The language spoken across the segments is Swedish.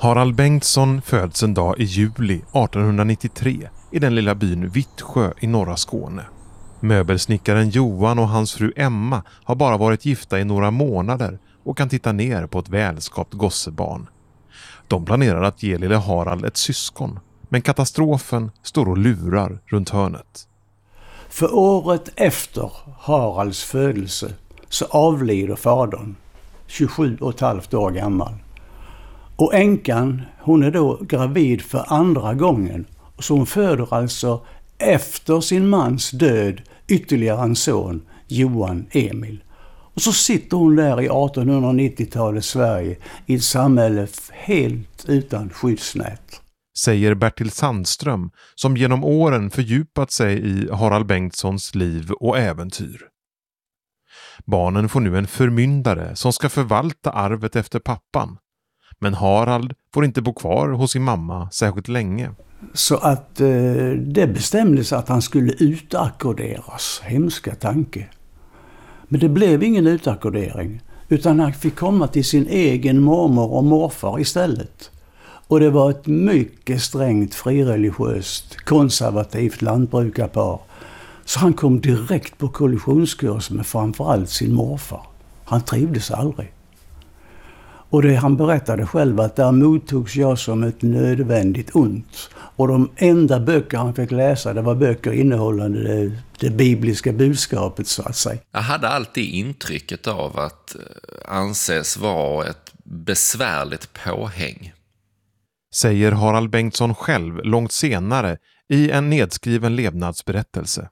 Harald Bengtsson föds en dag i juli 1893 i den lilla byn Vittsjö i norra Skåne. Möbelsnickaren Johan och hans fru Emma har bara varit gifta i några månader och kan titta ner på ett välskapt gossebarn. De planerar att ge lille Harald ett syskon, men katastrofen står och lurar runt hörnet. För året efter Haralds födelse så avlider fadern, 27,5 år gammal. Och änkan, hon är då gravid för andra gången. Så hon föder alltså efter sin mans död ytterligare en son, Johan Emil. Och så sitter hon där i 1890-talets Sverige i ett samhälle helt utan skyddsnät. Säger Bertil Sandström som genom åren fördjupat sig i Harald Bengtssons liv och äventyr. Barnen får nu en förmyndare som ska förvalta arvet efter pappan. Men Harald får inte bo kvar hos sin mamma särskilt länge. Så att det bestämdes att han skulle utakkorderas. Hemska tanke. Men det blev ingen utackordering. Utan han fick komma till sin egen mormor och morfar istället. Och det var ett mycket strängt frireligiöst, konservativt lantbrukarpar. Så han kom direkt på kollisionskurs med framförallt sin morfar. Han trivdes aldrig. Och han berättade själv att där mottogs jag som ett nödvändigt ont. Och de enda böcker han fick läsa, det var böcker innehållande det bibliska budskapet så att säga. Jag hade alltid intrycket av att anses vara ett besvärligt påhäng. Säger Harald Bengtsson själv långt senare i en nedskriven levnadsberättelse.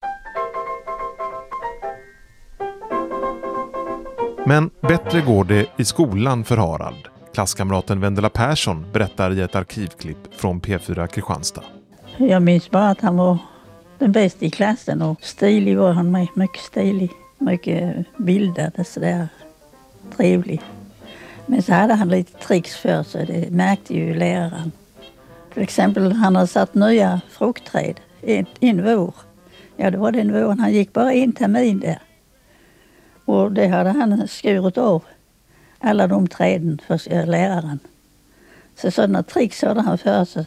Men bättre går det i skolan för Harald. Klasskamraten Vendela Persson berättar i ett arkivklipp från P4 Kristianstad. Jag minns bara att han var den bästa i klassen och stilig var han med. Mycket stilig, mycket bildad, sådär trevlig. Men så hade han lite tricks för sig, det märkte ju läraren. Till exempel han hade satt nya fruktträd en vår. Ja, det var den våren, han gick bara en termin där. Och det hade han skurit av alla de träden för läraren. Så sådana tricks hade han för sig.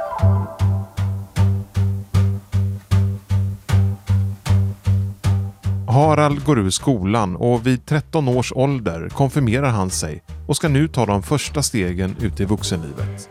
Harald går ur skolan och vid 13 års ålder konfirmerar han sig och ska nu ta de första stegen ut i vuxenlivet.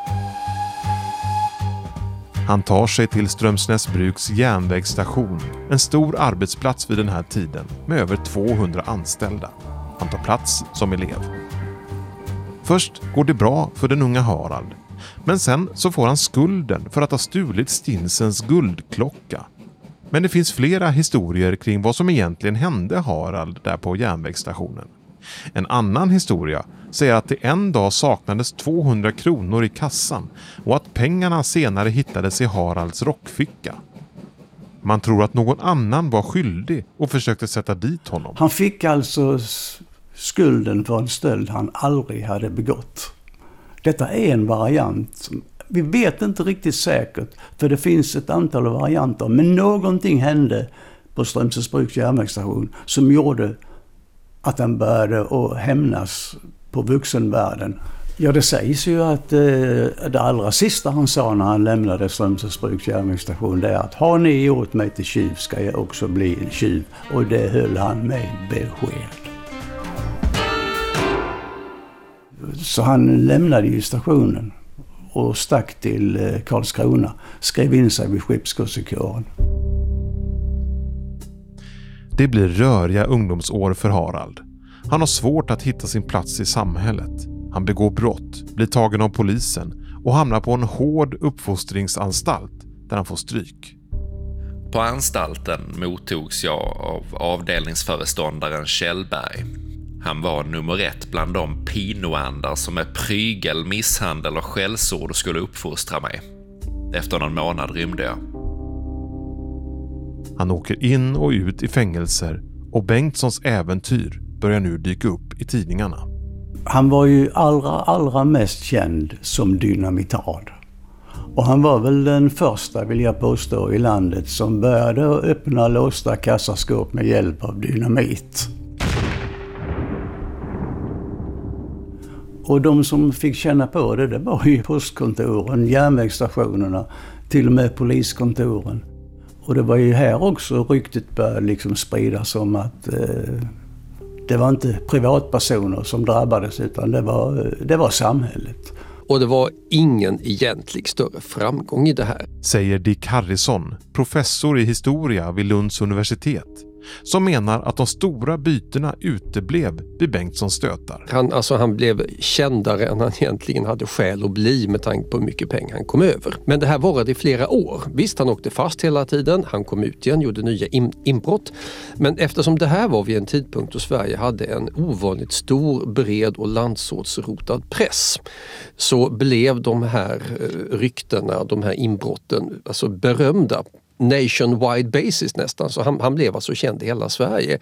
Han tar sig till Strömsnäsbruks järnvägsstation, en stor arbetsplats vid den här tiden med över 200 anställda. Han tar plats som elev. Först går det bra för den unga Harald, men sen så får han skulden för att ha stulit Stinsens guldklocka. Men det finns flera historier kring vad som egentligen hände Harald där på järnvägsstationen. En annan historia säger att det en dag saknades 200 kronor i kassan och att pengarna senare hittades i Haralds rockficka. Man tror att någon annan var skyldig och försökte sätta dit honom. Han fick alltså skulden för en stöld han aldrig hade begått. Detta är en variant. Vi vet inte riktigt säkert, för det finns ett antal varianter. Men någonting hände på Strömsnäsbruks järnvägsstation som gjorde att han började att hämnas på vuxenvärlden. Ja, det sägs ju att det allra sista han sa när han lämnade Strömsnäsbruks järnvägsstation det är att har ni gjort mig till tjuv ska jag också bli en tjuv. Och det höll han med besked. Så han lämnade ju stationen och stack till Karlskrona. Skrev in sig vid skeppsgodsekåren. Det blir röriga ungdomsår för Harald. Han har svårt att hitta sin plats i samhället. Han begår brott, blir tagen av polisen och hamnar på en hård uppfostringsanstalt där han får stryk. På anstalten mottogs jag av avdelningsföreståndaren Kjellberg. Han var nummer 1 bland de pinoandar som med prygel, misshandel och skällsord skulle uppfostra mig. Efter någon månad rymde jag. Han åker in och ut i fängelser och Bengtssons äventyr börjar nu dyka upp i tidningarna. Han var ju allra mest känd som dynamitad. Och han var väl den första, vill jag påstå, i landet som började öppna låsta kassaskåp med hjälp av dynamit. Och de som fick känna på det var ju postkontoren, järnvägsstationerna, till och med poliskontoren. Och det var ju här också ryktet började liksom spridas om att det var inte privatpersoner som drabbades utan det var samhället. Och det var ingen egentlig större framgång i det här. Säger Dick Harrison, professor i historia vid Lunds universitet, som menar att de stora bytena uteblev vid Bengtssons stötar. Han blev kändare än han egentligen hade skäl att bli med tanke på hur mycket pengar han kom över. Men det här varade i flera år. Visst, han åkte fast hela tiden, han kom ut igen, gjorde nya inbrott. Men eftersom det här var vid en tidpunkt då Sverige hade en ovanligt stor, bred och landsåtsrotad press, så blev de här ryktena, de här inbrotten alltså berömda. Nationwide basis nästan, så han blev alltså känd i hela Sverige.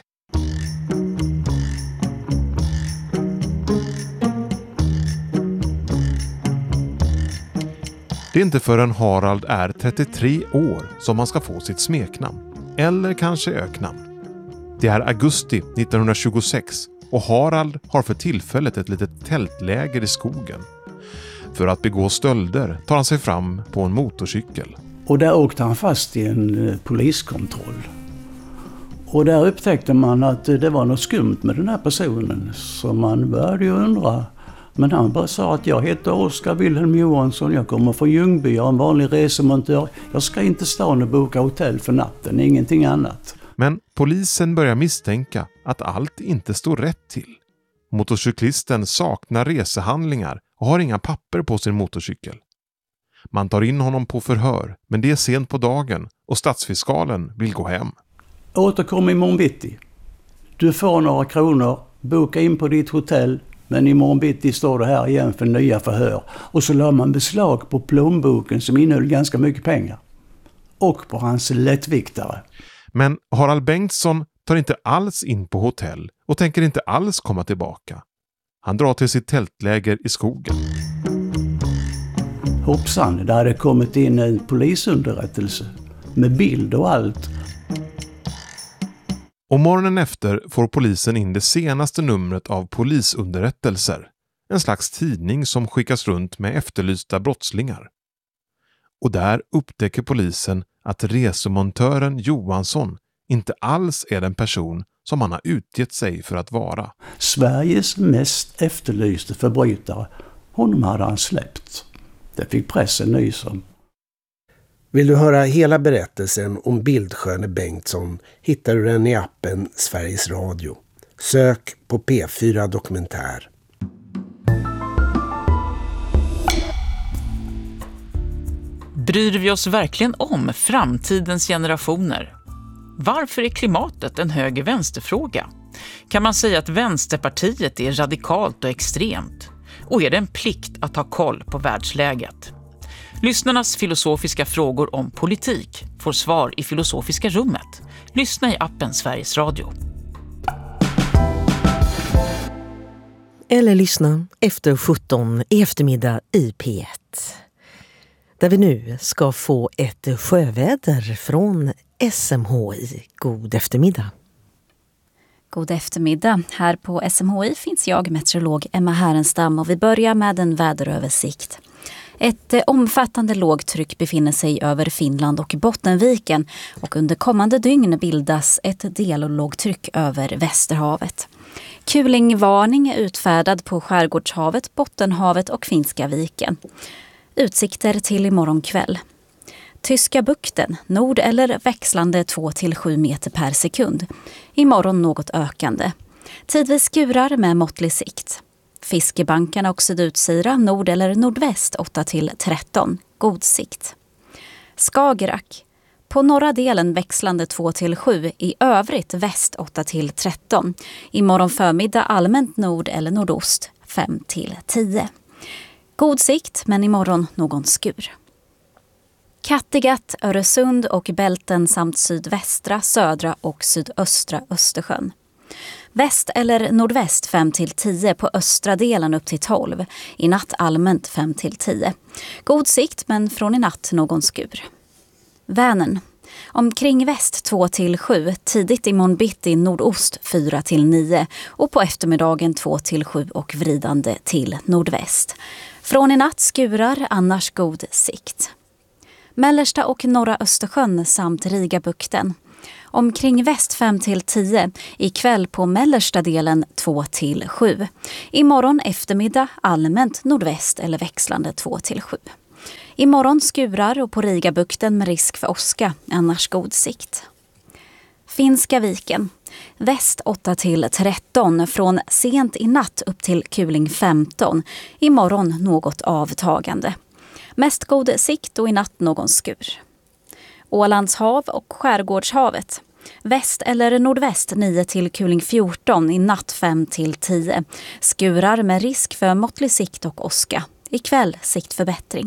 Det är inte förrän Harald är 33 år som han ska få sitt smeknamn, eller kanske öknamn. Det är augusti 1926 och Harald har för tillfället ett litet tältläger i skogen. För att begå stölder tar han sig fram på en motorcykel. Och där åkte han fast i en poliskontroll. Och där upptäckte man att det var något skumt med den här personen. Så man började ju undra. Men han bara sa att jag heter Oskar Wilhelm Johansson. Jag kommer från Ljungby, jag är en vanlig resemontör. Jag ska inte stan och boka hotell för natten, ingenting annat. Men polisen börjar misstänka att allt inte står rätt till. Motorcyklisten saknar resehandlingar och har inga papper på sin motorcykel. Man tar in honom på förhör, men det är sent på dagen och stadsfiskalen vill gå hem. Återkom imorgon bitti. Du får några kronor, boka in på ditt hotell, men imorgon bitti står du här igen för nya förhör. Och så la man beslag på plånboken som innehöll ganska mycket pengar. Och på hans lättviktare. Men Harald Bengtsson tar inte alls in på hotell och tänker inte alls komma tillbaka. Han drar till sitt tältläger i skogen. Hoppsan, där hade kommit in en polisunderrättelse med bild och allt. Och morgonen efter får polisen in det senaste numret av polisunderrättelser. En slags tidning som skickas runt med efterlysta brottslingar. Och där upptäcker polisen att resemontören Johansson inte alls är den person som han har utgett sig för att vara. Sveriges mest efterlyste förbrytare, honom hade han släppt. Det fick pressen nys om. Vill du höra hela berättelsen om Bildsköne Bengtsson hittar du den i appen Sveriges Radio. Sök på P4 Dokumentär. Bryr vi oss verkligen om framtidens generationer? Varför är klimatet en höger-vänsterfråga? Kan man säga att Vänsterpartiet är radikalt och extremt? Och är det en plikt att ha koll på världsläget? Lyssnarnas filosofiska frågor om politik får svar i Filosofiska rummet. Lyssna i appen Sveriges Radio. Eller lyssna efter 17 i eftermiddag i P1. Där vi nu ska få ett sjöväder från SMHI. God eftermiddag. God eftermiddag. Här på SMHI finns jag, meteorolog Emma Härenstam, och vi börjar med en väderöversikt. Ett omfattande lågtryck befinner sig över Finland och Bottenviken och under kommande dygn bildas ett dellågtryck över Västerhavet. Kulingvarning är utfärdad på Skärgårdshavet, Bottenhavet och Finska viken. Utsikter till imorgon kväll. Tyska bukten, nord eller växlande 2-7 meter per sekund. Imorgon något ökande. Tidvis skurar med måttlig sikt. Fiskebankarna och Sydutsira, nord eller nordväst 8-13. God sikt. Skagerrak. På norra delen växlande 2-7, i övrigt väst 8-13. Imorgon förmiddag allmänt nord eller nordost 5-10. God sikt, men imorgon någon skur. Kattegatt, Öresund och Bälten samt sydvästra, södra och sydöstra Östersjön. Väst eller nordväst 5-10, på östra delen upp till 12. I natt allmänt 5-10. God sikt, men från i natt någon skur. Vänern. Omkring väst 2-7, tidigt imorgon bitti nordost 4-9 och på eftermiddagen 2-7 och vridande till nordväst. Från i natt skurar, annars god sikt. Mellersta och norra Östersjön samt Rigabukten. Omkring väst 5-10, ikväll på mellersta delen 2-7. Imorgon eftermiddag allmänt nordväst eller växlande 2-7. Imorgon skurar och på Rigabukten med risk för åska, annars god sikt. Finska viken. Väst 8-13, från sent i natt upp till kuling 15. Imorgon något avtagande. Mest god sikt och i natt någon skur. Ålands hav och Skärgårdshavet. Väst eller nordväst 9 till kuling 14, i natt 5-10. Skurar med risk för måttlig sikt och åska. Ikväll siktförbättring.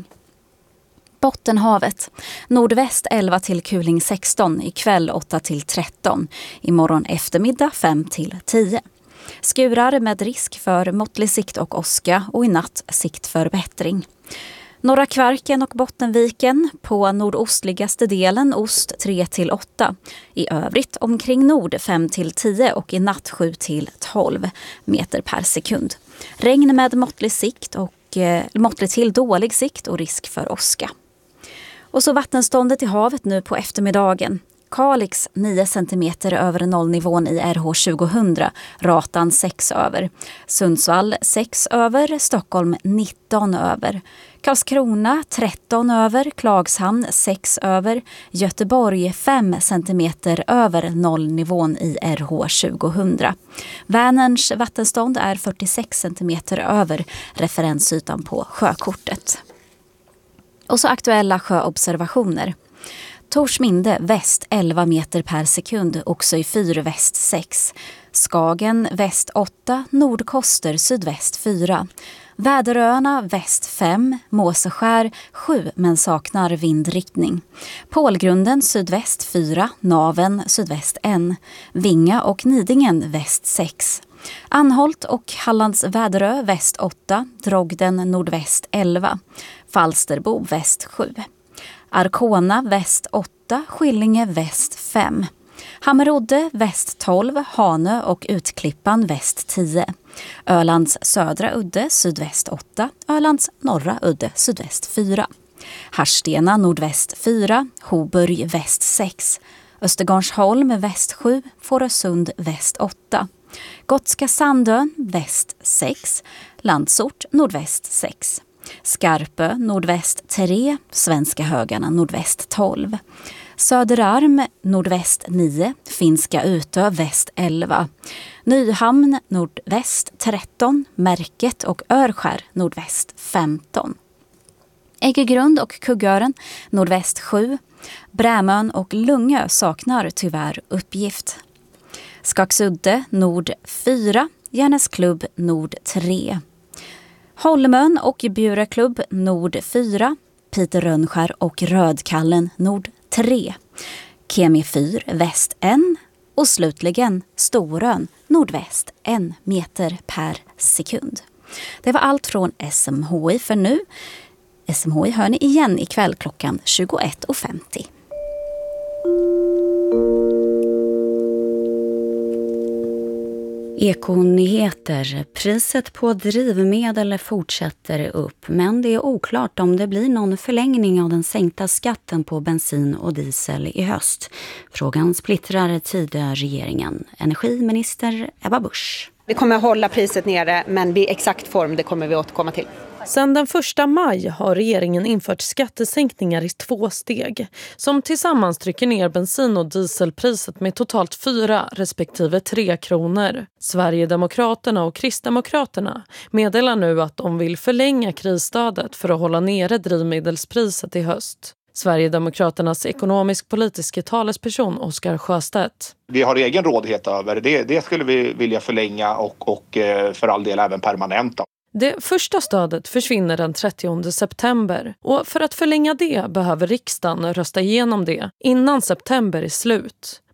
Bottenhavet. Nordväst 11 till kuling 16, ikväll 8-13. Imorgon eftermiddag 5-10. Skurar med risk för måttlig sikt och åska och i natt siktförbättring. Norra Kvarken och Bottenviken, på nordostligaste delen ost 3-8. I övrigt omkring nord 5-10 och i natt 7-12 meter per sekund. Regn med måttlig sikt och måttlig till dålig sikt och risk för åska. Och så vattenståndet i havet nu på eftermiddagen. Kalix 9 cm över nollnivån i RH 2000, Ratan 6 över. Sundsvall 6 över, Stockholm 19 över. Karlskrona 13 över, Klagshamn 6 över. Göteborg 5 cm över nollnivån i RH 2000. Vänerns vattenstånd är 46 cm över referensytan på sjökortet. Och så aktuella sjöobservationer. Torsminde väst 11 meter per sekund, också i 4 väst 6. Skagen väst 8, Nordkoster sydväst 4. Väderöarna väst 5, Måseskär 7 men saknar vindriktning. Pålgrunden sydväst 4, Naven sydväst 1. Vinga och Nidingen väst 6. Anholt och Hallands Väderö väst 8, Drogden nordväst 11. Falsterbo väst 7. Arkona väst 8, Skillinge väst 5. Hammerodde väst 12, Hanö och Utklippan väst 10. Ölands södra udde sydväst 8, Ölands norra udde sydväst 4. Harstena nordväst 4, Hoburg väst 6. Östergarnsholm väst 7, Fårösund väst 8. Gotska Sandön väst 6, Landsort nordväst 6. Skarpö nordväst 3, Svenska Högarna nordväst 12. Söderarm nordväst 9, Finska Utö väst 11. Nyhamn nordväst 13, Märket och Örskär nordväst 15. Äggegrund och Kuggören nordväst 7. Brämön och Lungö saknar tyvärr uppgift. Skaksudde nord 4, Järnäsklubb nord 3. Holmön och Bjureklubb nord 4, Piter Rönnskär och Rödkallen nord 3. Kemi 4 väst 1 och slutligen Storön nordväst 1 meter per sekund. Det var allt från SMHI för nu. SMHI hör ni igen ikväll klockan 21.50. Ekonyheter. Priset på drivmedel fortsätter upp, men det är oklart om det blir någon förlängning av den sänkta skatten på bensin och diesel i höst. Frågan splittrar Tidöregeringen. Energiminister Ebba Busch. Vi kommer att hålla priset nere, men i exakt form det kommer vi återkomma till. Sedan den 1 maj har regeringen infört skattesänkningar i 2 steg som tillsammans trycker ner bensin- och dieselpriset med totalt 4 respektive 3 kronor. Sverigedemokraterna och Kristdemokraterna meddelar nu att de vill förlänga krisstödet för att hålla nere drivmedelspriset i höst. Sverigedemokraternas ekonomisk-politiska talesperson Oskar Sjöstedt. Vi har egen rådighet över det. Det skulle vi vilja förlänga och för all del även permanenta. Det första stödet försvinner den 30 september och för att förlänga det behöver riksdagen rösta igenom det innan september är slut.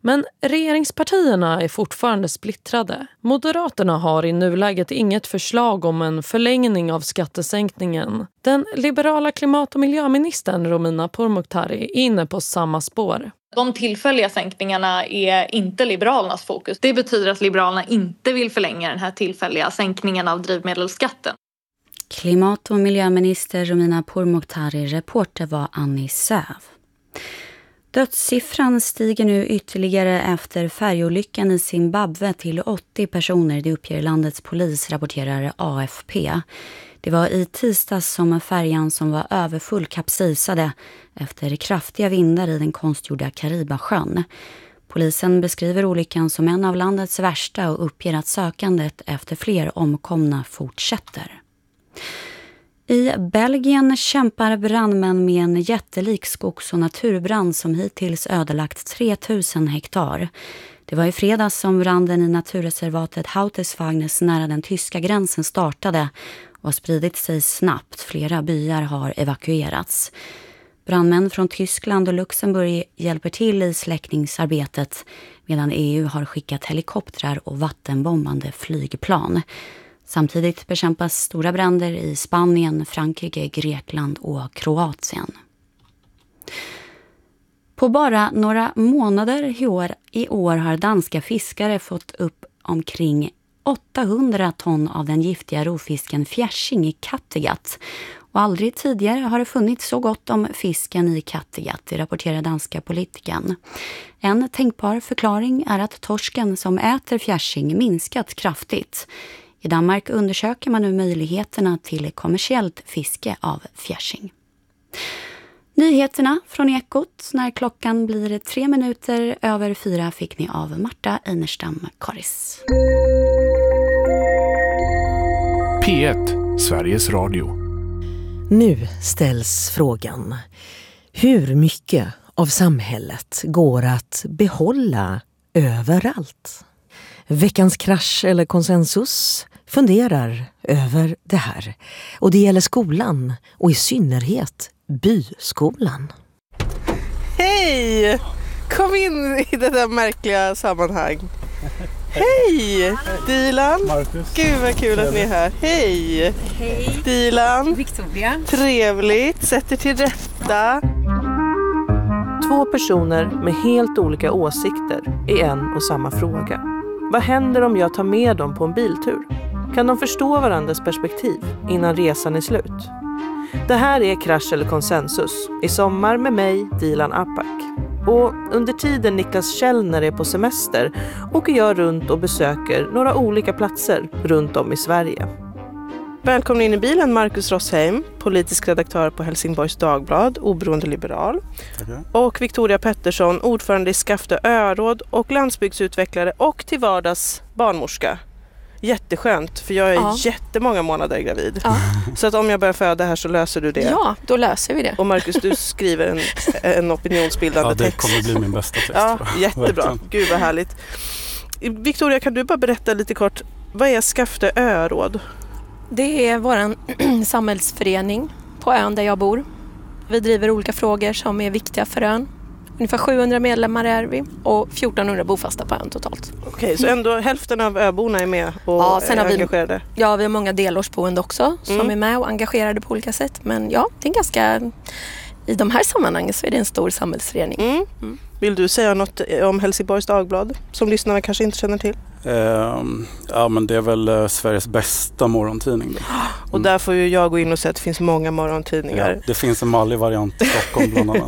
Men regeringspartierna är fortfarande splittrade. Moderaterna har i nuläget inget förslag om en förlängning av skattesänkningen. Den liberala klimat- och miljöministern Romina Pourmokhtari är inne på samma spår. De tillfälliga sänkningarna är inte Liberalernas fokus. Det betyder att Liberalerna inte vill förlänga den här tillfälliga sänkningen av drivmedelsskatten. Klimat- och miljöminister Romina Pourmokhtari, reporter var Annie Söv. Dödssiffran stiger nu ytterligare efter färjolyckan i Zimbabwe till 80 personer, det uppger landets polis, rapporterar AFP. Det var i tisdags som färjan som var överfull kapsejsade efter kraftiga vindar i den konstgjorda Karibasjön. Polisen beskriver olyckan som en av landets värsta och uppger att sökandet efter fler omkomna fortsätter. I Belgien kämpar brandmän med en jättelik skogs- och naturbrand som hittills ödelagt 3000 hektar. Det var i fredags som branden i naturreservatet Houtesfagnes nära den tyska gränsen startade och har spridit sig snabbt. Flera byar har evakuerats. Brandmän från Tyskland och Luxemburg hjälper till i släckningsarbetet medan EU har skickat helikoptrar och vattenbombande flygplan. Samtidigt bekämpas stora bränder i Spanien, Frankrike, Grekland och Kroatien. På bara några månader i år har danska fiskare fått upp omkring 800 ton av den giftiga rovfisken fjärsing i Kattegatt. Och aldrig tidigare har det funnits så gott om fisken i Kattegatt, det rapporterar danska politiken. En tänkbar förklaring är att torsken som äter fjärsing minskat kraftigt. I Danmark undersöker man nu möjligheterna till kommersiellt fiske av fjärsing. Nyheterna från Ekot när klockan blir 3 minuter över 4 fick ni av Marta Einerstam Karis. P1, Sveriges Radio. Nu ställs frågan: hur mycket av samhället går att behålla överallt? Veckans krasch eller konsensus funderar över det här. Och det gäller skolan och i synnerhet byskolan. Hej! Kom in i det där märkliga sammanhang. Hej! Dilan. Marcus. Gud vad kul att ni är här. Hej! Hej! Dilan. Victoria. Trevligt. Sätt er till rätta. Två personer med helt olika åsikter i en och samma fråga. Vad händer om jag tar med dem på en biltur? Kan de förstå varandras perspektiv innan resan är slut? Det här är Krasch eller konsensus i sommar med mig, Dilan Apak. Och under tiden Niklas Källner är på semester åker jag runt och besöker några olika platser runt om i Sverige. Välkommen in i bilen Marcus Rossheim, politisk redaktör på Helsingborgs Dagblad, oberoende liberal. Tackar. Och Victoria Pettersson, ordförande i Skafte Öråd och landsbygdsutvecklare och till vardags barnmorska. Jätteskönt, för jag är jättemånga månader gravid. Ja. Så att om jag börjar föda här så löser du det. Ja, då löser vi det. Och Marcus, du skriver en opinionsbildande text. Ja, det kommer bli min bästa text. Ja, jättebra. Gud vad härligt. Victoria, kan du bara berätta lite kort, vad är Skafte Öråd? Det är vår samhällsförening på ön där jag bor. Vi driver olika frågor som är viktiga för ön. Ungefär 700 medlemmar är vi och 1400 bofasta på ön totalt. Okej, så ändå hälften av öborna är med och sen har engagerade? Vi har många delårsboende också som är med och engagerade på olika sätt. Men ja, det är ganska... I de här sammanhangen så är det en stor samhällsförening. Vill du säga något om Helsingborgs Dagblad som lyssnarna kanske inte känner till? Ja, men det är väl Sveriges bästa morgontidning. Och där får ju jag gå in och säga att det finns många morgontidningar. Ja, det finns en mallig variant i Stockholm bland annat.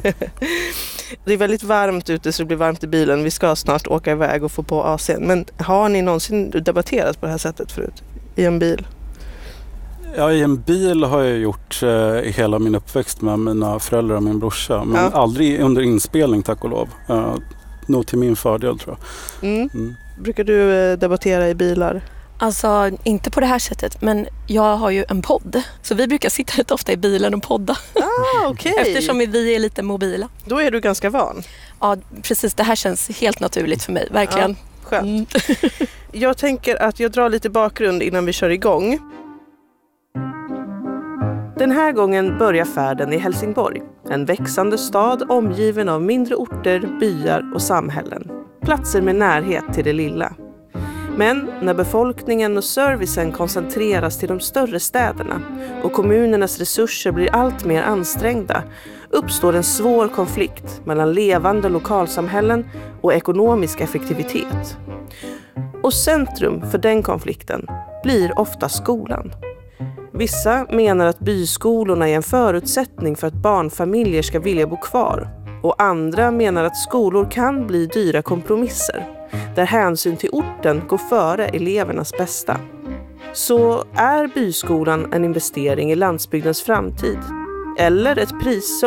Det är väldigt varmt ute så det blir varmt i bilen. Vi ska snart åka iväg och få på AC:n. Men har ni någonsin debatterat på det här sättet förut? I en bil? Ja, i en bil har jag gjort i hela min uppväxt med mina föräldrar och min brorsa. Men aldrig under inspelning, tack och lov. Nog till min fördel, tror jag. Brukar du debattera i bilar? Alltså, inte på det här sättet, men jag har ju en podd. Så vi brukar sitta rätt ofta i bilen och podda. Okej. Eftersom vi är lite mobila. Då är du ganska van? Ja, precis. Det här känns helt naturligt för mig, verkligen. Ja, skönt. Jag tänker att jag drar lite bakgrund innan vi kör igång. Den här gången börjar färden i Helsingborg. En växande stad omgiven av mindre orter, byar och samhällen. Platser med närhet till det lilla. Men när befolkningen och servicen koncentreras till de större städerna och kommunernas resurser blir allt mer ansträngda uppstår en svår konflikt mellan levande lokalsamhällen och ekonomisk effektivitet. Och centrum för den konflikten blir ofta skolan. Vissa menar att byskolorna är en förutsättning för att barnfamiljer ska vilja bo kvar. Och andra menar att skolor kan bli dyra kompromisser, där hänsyn till orten går före elevernas bästa. Så är byskolan en investering i landsbygdens framtid? Eller ett pris